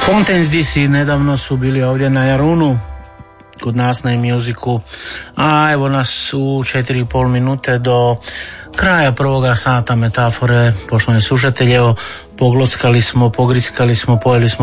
Fontaines DC nedavno su bili ovdje na Jarunu kod nas na iMusicu, a evo nas u 4,5 minute do kraja prvoga sata metafore, poštovani slušatelji. Evo, poglockali smo, pogrickali smo, pojeli smo